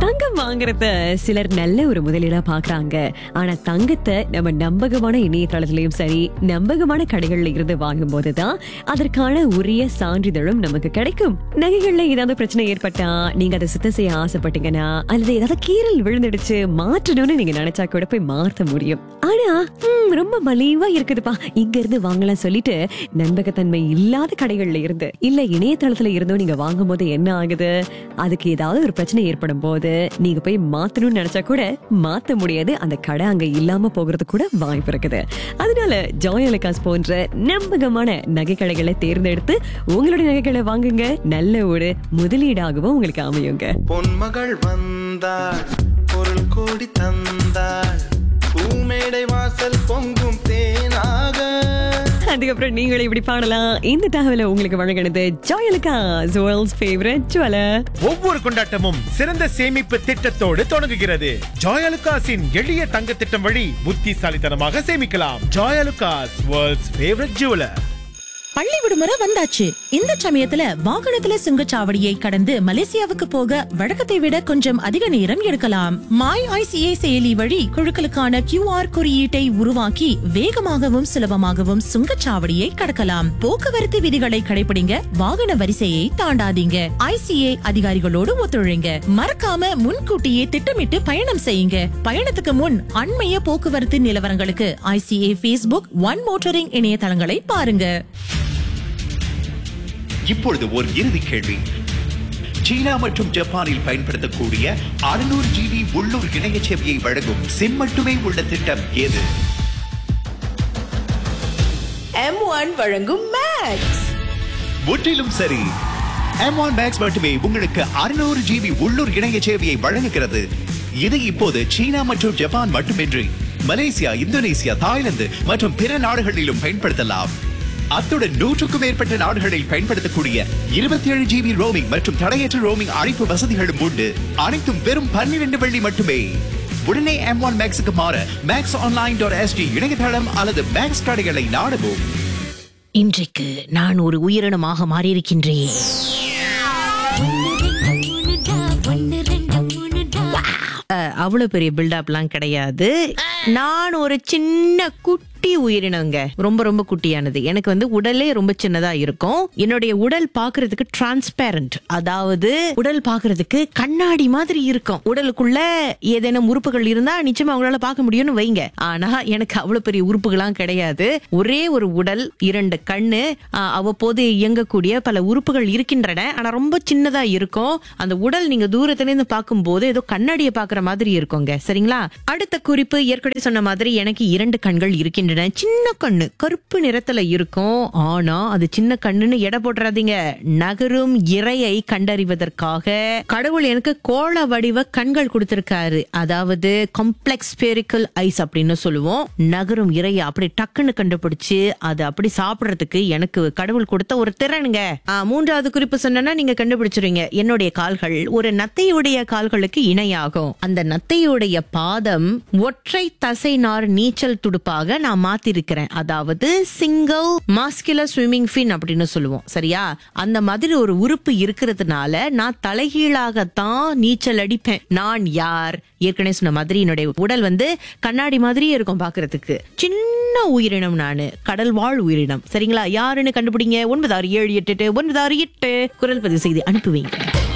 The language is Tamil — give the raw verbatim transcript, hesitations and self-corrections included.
தங்கம் வாங்குறத சிலர் நல்ல ஒரு முதலீடா பாக்குறாங்க. ஆனா தங்கத்தை நம்ம நம்பகமான இணையதளத்திலயும் சரி, நம்பகமான கடைகள்ல இருந்து வாங்கும் போதுதான் அதற்கான உரிய சான்றிதழும் நமக்கு கிடைக்கும். நகைகள்ல ஏதாவது பிரச்சனை ஏற்பட்டா, நீங்க அதை சுத்தம் செய்ய ஆசைப்பட்டீங்கன்னா, அல்லது ஏதாவது கீறல் விழுந்துடுச்சு மாற்றணும்னு நீங்க நினைச்சா கூட போய் மாற்ற முடியும். ஆனா ரொம்ப மலிவா இருக்குதுப்பா, இங்க இருந்து வாங்கலாம் சொல்லிட்டு நம்பகத்தன்மை இல்லாத கடைகள்ல இருந்து இல்ல இணையதளத்துல இருந்தோ நீங்க வாங்கும் போது என்ன ஆகுது, அதுக்கு ஏதாவது ஒரு பிரச்சனை ஏற்படும் போது நீங்க போய் மாத்தணும்னு நினைச்சா கூட மாத்த முடியாது. அந்த கடை அங்க இல்லாம போகிறது கூட வாய்ப்பு இருக்குது. அதனால ஜாய் அலுகாஸ் போன்ற நம்பகமான நகை கடைகளை தேர்ந்தெடுத்து உங்களுடைய நகைகளை வாங்குங்க. நல்ல ஒரு முதலீடாகவும் உங்களுக்கு அமையுங்க. பொன்மகள் வந்தாள், பொருள் கோடி தந்தாள், பூமேடை வாசல் பொங்கும் தேனாக. அதுக்கப்புறம் நீங்களே இப்படி பாடலாம். இந்த தகவலை உங்களுக்கு வழங்கினது Joy Alukkas, world's favourite jeweller. ஒவ்வொரு கொண்டாட்டமும் சிறந்த சேமிப்பு திட்டத்தோடு தொடங்குகிறது. ஜாய் அலுகாஸின் எளிய தங்க திட்டம் வழி புத்திசாலித்தனமாக சேமிக்கலாம். Joy Alukkas, world's favourite jeweller. பள்ளி விடுமுறை வந்தாச்சு. இந்த சமயத்துல வாகனத்துல சுங்கச்சாவடியை கடந்து மலேசியாவுக்கு போக வழக்கத்தை விட கொஞ்சம் அதிக நேரம் எடுக்கலாம். மாய் ஐசிஏ செயலி வழி குழுக்களுக்கான கியூஆர் குறியீட்டை உருவாக்கி வேகமாகவும் சுலபமாகவும் சுங்கச்சாவடியை கடக்கலாம். போக்குவரத்து விதிகளை கடைபிடிங்க, வாகன வரிசையை தாண்டாதீங்க, ஐசிஏ அதிகாரிகளோடு ஒத்துழைங்க. மறக்காம முன்கூட்டியே திட்டமிட்டு பயணம் செய்யுங்க. பயணத்துக்கு முன் அண்மைய போக்குவரத்து நிலவரங்களுக்கு ஐசிஏ ஃபேஸ்புக், ஒன் மோட்டரிங் இணையதளங்களை பாருங்க. இப்பொழுது ஒரு இறுதி கேள்வி. சீனா மற்றும் ஜப்பானில் பயன்படுத்தக்கூடிய அறுநூறு ஜிபி உள்ளூர் இணைய சேவையை வழங்கும் சிம் மட்டுமே உள்ள திட்டம் எது? எம் ஒன் வழங்கும் மேக்ஸ். முற்றிலும் சரி. எம் ஒன் மேக்ஸ் மட்டுமே உங்களுக்கு அறுநூறு ஜிபி உள்ளூர் இணைய சேவையை வழங்குகிறது. இது இப்போது சீனா மற்றும் ஜப்பான் மட்டுமின்றி மலேசியா, இந்தோனேசியா, தாய்லாந்து மற்றும் பிற நாடுகளிலும் பயன்படுத்தலாம். அத்துடன் நூற்றுக்கும் மேற்பட்ட நாடுகளில் பயன்படுத்தக்கூடிய இருபத்தி ஏழு ஜிபி ரோமிங் மற்றும் தடையற்ற ரோமிங் அழைப்பு வசதிகளும் உண்டு. அனைத்தும் வெறும் பன்னிரண்டு வெள்ளி மட்டுமே. உடனே எம் ஒன் மேக்ஸுக்கு மாற மேக்ஸ் ஆன்லைன் டாட் எஸ்டி இணையதளம் அல்லது மேக்ஸ் கடைகளை நாடவும். இன்றைக்கு நான் ஒரு உயிரினமாக மாறியிருக்கின்றேன். அவ்வளவு பெரிய பில்டப்லாம் கிடையாது. நான் ஒரு சின்ன குட்டி உயிரினங்க, ரொம்ப ரொம்ப குட்டியானது. எனக்கு வந்து உடலே ரொம்ப சின்னதா இருக்கும். என்னுடைய உடல் பாக்குறதுக்கு டிரான்ஸ்பேரண்ட், அதாவது உடல் பாக்குறதுக்கு கண்ணாடி மாதிரி இருக்கும். உடலுக்குள்ள ஏதேனும் உறுப்புகள் இருந்தா நிச்சயமா அவங்களால பார்க்க முடியும்னு வைங்க. ஆனா எனக்கு அவ்வளவு பெரிய உறுப்புகள்லாம் கிடையாது. ஒரே ஒரு உடல், இரண்டு கண்ணு, அவ்வப்போது இயங்கக்கூடிய பல உறுப்புகள் இருக்கின்றன. ஆனா ரொம்ப சின்னதா இருக்கும். அந்த உடல் நீங்க தூரத்துல இருந்து பார்க்கும் போது ஏதோ கண்ணாடியை பாக்குற மாதிரி இருக்குங்க. சரிங்களா? அடுத்த குறிப்பு, ஏற்கனவே சொன்ன மாதிரி எனக்கு இரண்டு கண்கள் இருக்கின்றன. சின்ன கண்ணு கருப்பு நிறத்துல இருக்கும். ஆனா அது சின்ன கண்ணுன்னு எடை போட்டுறாதீங்க. நகரும் இரையை கண்டறிவதற்காக கடவுள் எனக்கு கோள வடிவ கண்கள் கொடுத்திருக்காரு. அதாவது காம்ப்ளெக்ஸ் ஸ்பெரிக்கல் ஐஸ் அப்படின்னு சொல்லுவோம். நகரும் இரையை அப்படி டக்குன்னு கண்டுபிடிச்சு அது அப்படி சாப்பிடுறதுக்கு எனக்கு கடவுள் கொடுத்த ஒரு திறனுங்க. மூன்றாவது குறிப்பு சொன்னா நீங்க கண்டுபிடிச்சிருவீங்க. என்னுடைய கால்கள் ஒரு நத்தையுடைய கால்களுக்கு இணையாகும். அந்த நத்தையுடைய பாதம் ஒற்றை தசை நார் நீச்சல் துடுப்பாக நான் மாத்திருக்கிறேன். அதாவது சிங்கிள் மாஸ்குலர் ஸ்விம்மிங் ஃபின் அப்படின்னு சொல்லுவோம். சரியா? அந்த மாதிரி ஒரு உறுப்பு இருக்கிறதுனால நான் தலைகீழாகத்தான் நீச்சல் அடிப்பேன். நான் யார்? ஏற்கனவே சொன்ன மாதிரி என்னுடைய உடல் வந்து கண்ணாடி மாதிரியே இருக்கும் பாக்குறதுக்கு. சின்ன உயிரினம் நானு, கடல் வாழ் உயிரினம். சரிங்களா? யாருன்னு கண்டுபிடிங்க. ஒன்பது ஆறு ஏழு எட்டு ஒன்பது ஆறு எட்டு குரல் பதிவு செய்து அனுப்புவீங்க.